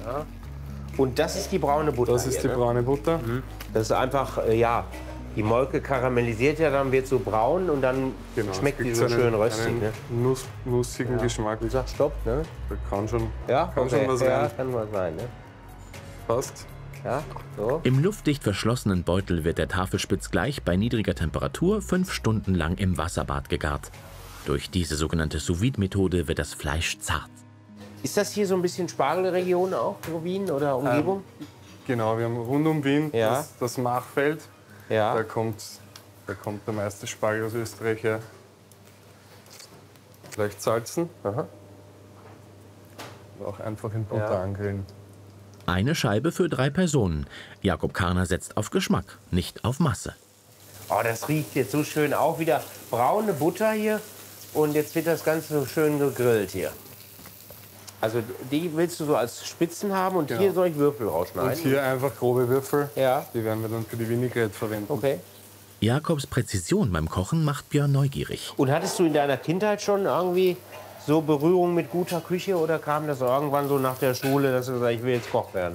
Ja. Und das ist die braune Butter. Das ist hier, die braune Butter. Mhm. Das ist einfach, ja, die Molke karamellisiert ja, dann wird so braun und dann schmeckt die so schön röstig. Ne? Nussigen Geschmack. Du sagst Stopp, ne? Da kann schon, schon was rein. Kann was sein, ne? Passt. Ja, so. Im luftdicht verschlossenen Beutel wird der Tafelspitz gleich bei niedriger Temperatur 5 Stunden lang im Wasserbad gegart. Durch diese sogenannte Sous-Vide-Methode wird das Fleisch zart. Ist das hier so ein bisschen Spargelregion auch, so Wien oder Umgebung? Genau, wir haben rund um Wien das Machfeld. Ja. Da kommt der meiste Spargel aus Österreich her. Leicht salzen. Aha. Und auch einfach in Butter angrillen. Eine Scheibe für 3 Personen. Jakob Karner setzt auf Geschmack, nicht auf Masse. Oh, das riecht jetzt so schön. Auch wieder braune Butter hier. Und jetzt wird das Ganze so schön gegrillt hier. Also die willst du so als Spitzen haben und hier soll ich Würfel rausschneiden? Und hier einfach grobe Würfel. Ja. Die werden wir dann für die Vinaigrette verwenden. Okay. Jakobs Präzision beim Kochen macht Björn neugierig. Und hattest du in deiner Kindheit schon irgendwie so Berührung mit guter Küche oder kam das irgendwann so nach der Schule, dass du sagst, ich will jetzt Koch werden?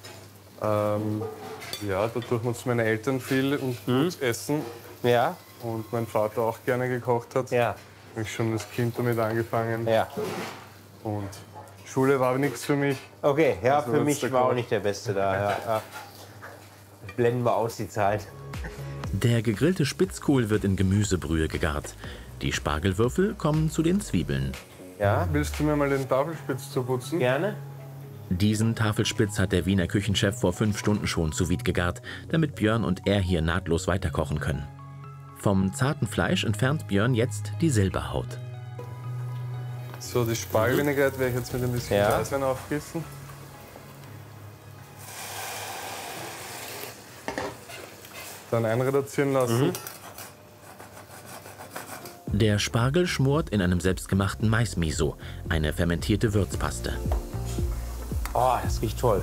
Ja, dadurch mussten meine Eltern viel und gut essen. Ja. Und mein Vater auch gerne gekocht hat. Ja. Habe ich schon als Kind damit angefangen. Ja. Und Schule war nichts für mich. Okay, ja, Also für wird's mich der war auch Koch. nicht der Beste da. Ja. Blenden wir aus die Zeit. Der gegrillte Spitzkohl wird in Gemüsebrühe gegart. Die Spargelwürfel kommen zu den Zwiebeln. Ja, Willst du mir mal den Tafelspitz zuputzen? gerne. Diesen Tafelspitz hat der Wiener Küchenchef vor 5 Stunden schon sous vide gegart, damit Björn und er hier nahtlos weiterkochen können. Vom zarten Fleisch entfernt Björn jetzt die Silberhaut. So, die Spargelvinaigrette werde ich jetzt mit ein bisschen Weißwein aufgießen. Dann einreduzieren lassen. Der Spargel schmort in einem selbstgemachten Maismiso, eine fermentierte Würzpaste. Oh, das riecht toll.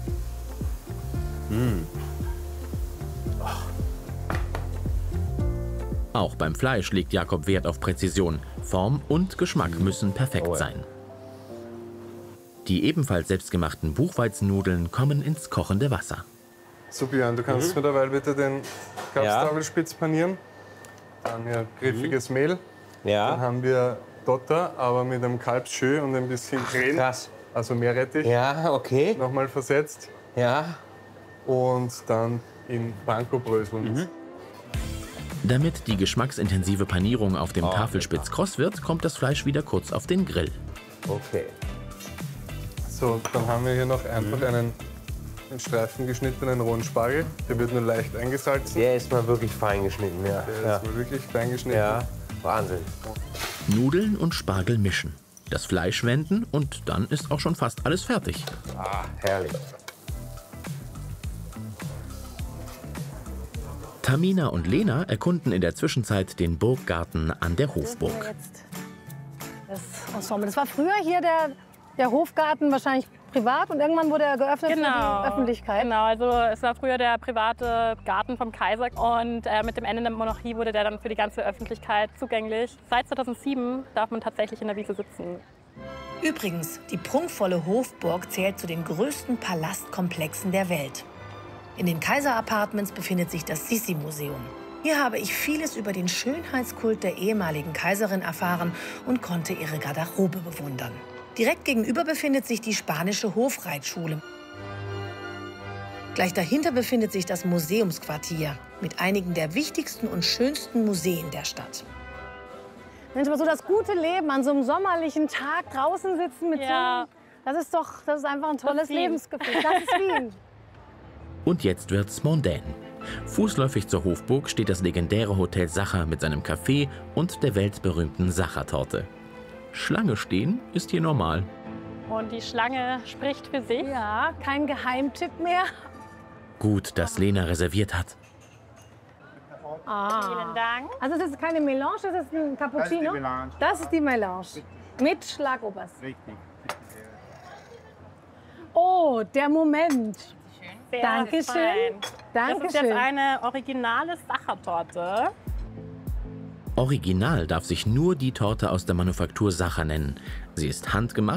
Auch beim Fleisch legt Jakob Wert auf Präzision. Form und Geschmack müssen perfekt sein. Die ebenfalls selbstgemachten Buchweizennudeln kommen ins kochende Wasser. So, Björn, du kannst mir derweil bitte den Kapstafelspitz panieren. Dann hier griffiges Mehl. Dann Ja. haben wir Dotter, aber mit einem Kalbsschö und ein bisschen Creme. Krass. Also Meerrettich. Ja, okay. Nochmal versetzt. Ja. Und dann in Panko-Bröseln. Damit die geschmacksintensive Panierung auf dem Tafelspitz kross wird, kommt das Fleisch wieder kurz auf den Grill. Okay. So, dann haben wir hier noch einfach einen in Streifen geschnittenen rohen Spargel. Der wird nur leicht eingesalzen. Der ist mal wirklich fein geschnitten, ja. Der ist mal wirklich fein geschnitten. Ja, Wahnsinn. Nudeln und Spargel mischen. Das Fleisch wenden und dann ist auch schon fast alles fertig. Ah, herrlich. Tamina und Lena erkunden in der Zwischenzeit den Burggarten an der Hofburg. Jetzt das Ensemble. Das war früher hier der Hofgarten, wahrscheinlich privat, und irgendwann wurde er geöffnet für die Öffentlichkeit. Genau, also es war früher der private Garten vom Kaiser und mit dem Ende der Monarchie wurde der dann für die ganze Öffentlichkeit zugänglich. Seit 2007 darf man tatsächlich in der Wiese sitzen. Übrigens, die prunkvolle Hofburg zählt zu den größten Palastkomplexen der Welt. In den Kaiser-Apartments befindet sich das Sissi-Museum. Hier habe ich vieles über den Schönheitskult der ehemaligen Kaiserin erfahren und konnte ihre Garderobe bewundern. Direkt gegenüber befindet sich die spanische Hofreitschule. Gleich dahinter befindet sich das Museumsquartier mit einigen der wichtigsten und schönsten Museen der Stadt. Mensch, aber so das gute Leben an so einem sommerlichen Tag draußen sitzen mit Ja. das ist einfach ein tolles Wien. Lebensgefühl. Das ist Wien. Und jetzt wird's mondän. Fußläufig zur Hofburg steht das legendäre Hotel Sacher mit seinem Café und der weltberühmten Sacher-Torte. Schlange stehen ist hier normal. Und die Schlange spricht für sich. Ja, kein Geheimtipp mehr. Gut, dass Lena reserviert hat. Vielen Dank. Also das ist keine Melange, das ist ein Cappuccino. Das ist die Melange. Mit Schlagobers. Richtig. Oh, der Moment. Sehr Dankeschön. fein. Das ist Dankeschön. jetzt eine originale Sachertorte. Original darf sich nur die Torte aus der Manufaktur Sacher nennen. Sie ist handgemacht